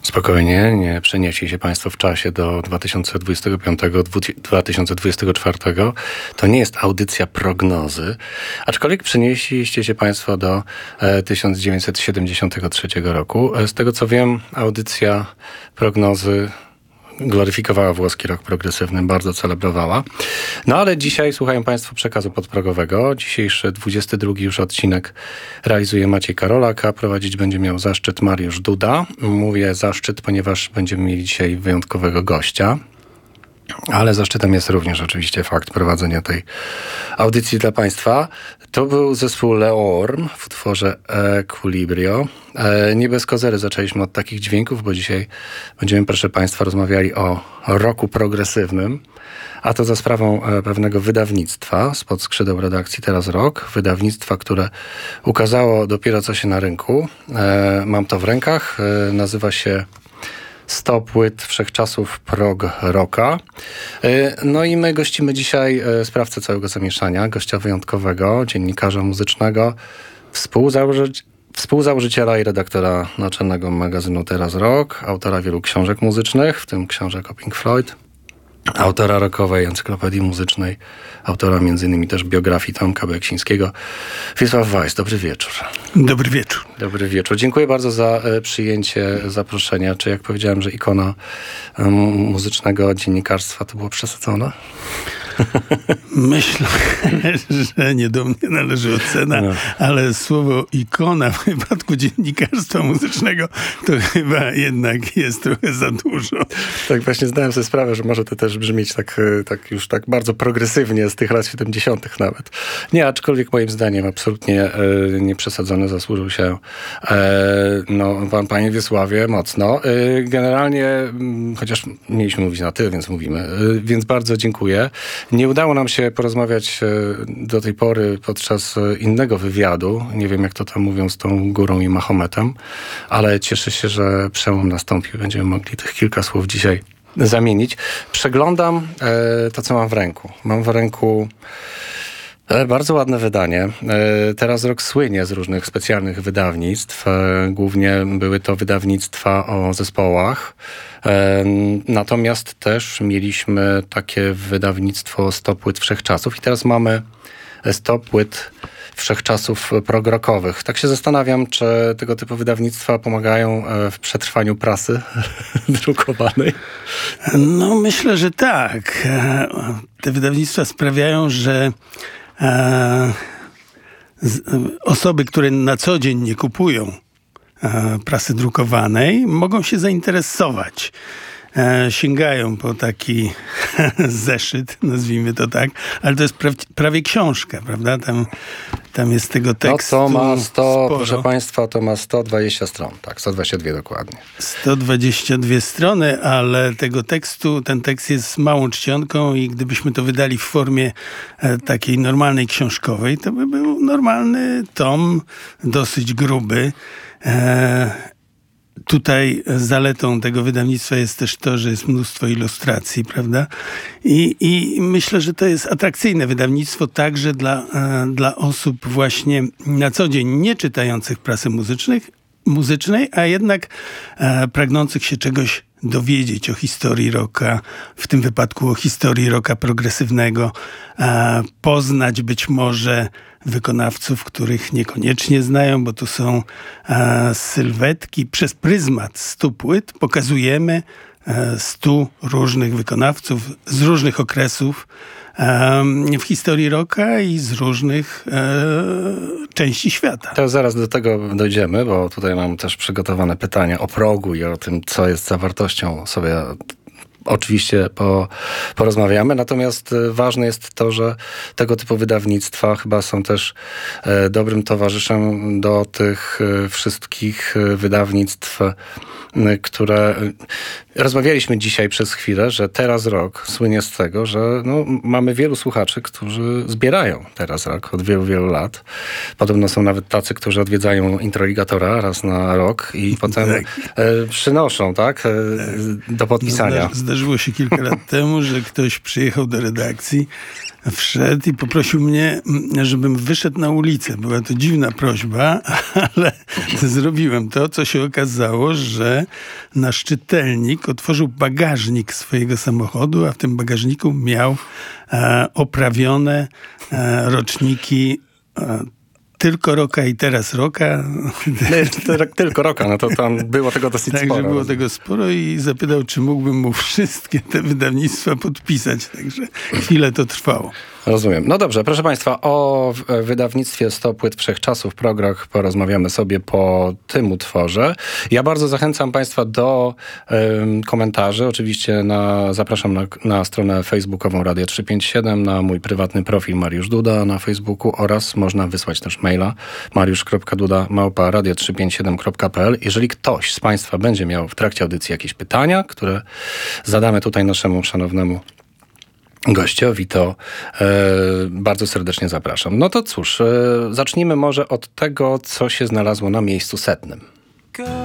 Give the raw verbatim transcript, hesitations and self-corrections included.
Spokojnie, nie przenieśli się Państwo w czasie do dwa tysiące dwudziestego piątego do dwa tysiące dwudziestego czwartego. To nie jest audycja prognozy, aczkolwiek przenieśliście się Państwo do e, tysiąc dziewięćset siedemdziesiątego trzeciego roku. E, z tego co wiem, audycja prognozy gloryfikowała włoski rok progresywny, bardzo celebrowała. No ale dzisiaj słuchają Państwo przekazu podprogowego. Dzisiejszy dwudziesty drugi już odcinek realizuje Maciej Karolak, a prowadzić będzie miał zaszczyt Mariusz Duda. Mówię zaszczyt, ponieważ będziemy mieli dzisiaj wyjątkowego gościa. Ale zaszczytem jest również oczywiście fakt prowadzenia tej audycji dla Państwa. To był zespół Leorm w utworze Equilibrio. E, nie bez kozery zaczęliśmy od takich dźwięków, bo dzisiaj będziemy, proszę Państwa, rozmawiali o roku progresywnym, a to za sprawą e, pewnego wydawnictwa spod skrzydeł redakcji Teraz Rok. Wydawnictwa, które ukazało dopiero co się na rynku. E, mam to w rękach. E, nazywa się sto płyt wszechczasów prog rocka. No i my gościmy dzisiaj sprawcę całego zamieszania, gościa wyjątkowego, dziennikarza muzycznego, współzałoży- współzałożyciela i redaktora naczelnego magazynu Teraz Rock, autora wielu książek muzycznych, w tym książek o Pink Floyd, autora rockowej encyklopedii muzycznej, autora między innymi też biografii Tomka Beksińskiego. Wiesław Weiss, dobry wieczór. Dobry wieczór. Dobry wieczór. Dziękuję bardzo za e, przyjęcie zaproszenia. Czy jak powiedziałem, że ikona e, muzycznego dziennikarstwa to było przesadzone? Myślę, że nie do mnie należy ocena, no. Ale słowo ikona w przypadku dziennikarstwa muzycznego to chyba jednak jest trochę za dużo. Tak właśnie zdałem sobie sprawę, że może to też brzmieć tak, tak już tak bardzo progresywnie z tych lat siedemdziesiątych nawet. Nie, aczkolwiek moim zdaniem absolutnie e, nie przesadzony, zasłużył się e, no, pan, panie Wiesławie mocno. E, generalnie, m, chociaż mieliśmy mówić na ty, więc mówimy, e, więc bardzo dziękuję. Nie udało nam się porozmawiać do tej pory podczas innego wywiadu. Nie wiem, jak to tam mówią z tą górą i Mahometem, ale cieszę się, że przełom nastąpił. Będziemy mogli tych kilka słów dzisiaj zamienić. Przeglądam e, to, co mam w ręku. Mam w ręku e, bardzo ładne wydanie. E, Teraz Rok słynie z różnych specjalnych wydawnictw. E, głównie były to wydawnictwa o zespołach. Natomiast też mieliśmy takie wydawnictwo sto płyt wszechczasów i teraz mamy sto płyt wszechczasów prog-rockowych. Tak się zastanawiam, czy tego typu wydawnictwa pomagają w przetrwaniu prasy drukowanej? No myślę, że tak. Te wydawnictwa sprawiają, że e, z, osoby, które na co dzień nie kupują prasy drukowanej, mogą się zainteresować. E, sięgają po taki zeszyt, nazwijmy to tak, ale to jest pra- prawie książka, prawda? Tam, tam jest tego tekstu No to ma sto, sporo. Proszę Państwa, to ma sto dwadzieścia stron, tak, sto dwadzieścia dwie dokładnie. sto dwadzieścia dwie strony, ale tego tekstu, ten tekst jest małą czcionką i gdybyśmy to wydali w formie e, takiej normalnej książkowej, to by był normalny tom, dosyć gruby. E, Tutaj zaletą tego wydawnictwa jest też to, że jest mnóstwo ilustracji, prawda? I, i myślę, że to jest atrakcyjne wydawnictwo także dla, e, dla osób właśnie na co dzień nie czytających prasy muzycznych, muzycznej, a jednak e, pragnących się czegoś dowiedzieć o historii rocka, w tym wypadku o historii rocka progresywnego, e, poznać być może wykonawców, których niekoniecznie znają, bo to są e, sylwetki. Przez pryzmat stu płyt pokazujemy e, stu różnych wykonawców z różnych okresów e, w historii rocka i z różnych e, części świata. To zaraz do tego dojdziemy, bo tutaj mam też przygotowane pytania o progu i o tym, co jest zawartością sobie. Oczywiście po, porozmawiamy, natomiast ważne jest to, że tego typu wydawnictwa chyba są też e, dobrym towarzyszem do tych e, wszystkich wydawnictw, e, które... Rozmawialiśmy dzisiaj przez chwilę, że Teraz Rok słynie z tego, że no, mamy wielu słuchaczy, którzy zbierają Teraz Rok od wielu, wielu lat. Podobno są nawet tacy, którzy odwiedzają Introligatora raz na rok i potem tak. e, przynoszą, tak, e, do podpisania. No, zdarzyło się kilka lat temu, że ktoś przyjechał do redakcji wszedł i poprosił mnie, żebym wyszedł na ulicę. Była to dziwna prośba, ale zrobiłem to, co się okazało, że nasz czytelnik otworzył bagażnik swojego samochodu, a w tym bagażniku miał e, oprawione e, roczniki e, Tylko Roka i Teraz Roka. Tylko Roka, no to tam było tego dosyć Także sporo. było tego sporo i zapytał, czy mógłbym mu wszystkie te wydawnictwa podpisać. Także chwilę to trwało. Rozumiem. No dobrze, proszę Państwa, o wydawnictwie sto płyt Wszechczasów Prograch porozmawiamy sobie po tym utworze. Ja bardzo zachęcam Państwa do um, komentarzy. Oczywiście na, zapraszam na, na stronę facebookową Radia trzysta pięćdziesiąt siedem, na mój prywatny profil Mariusz Duda na Facebooku oraz można wysłać też maila mariusz kropka duda małpa radio trzysta pięćdziesiąt siedem kropka p l. Jeżeli ktoś z Państwa będzie miał w trakcie audycji jakieś pytania, które zadamy tutaj naszemu szanownemu gościowi, to e, bardzo serdecznie zapraszam. No to cóż, e, zacznijmy może od tego, co się znalazło na miejscu setnym.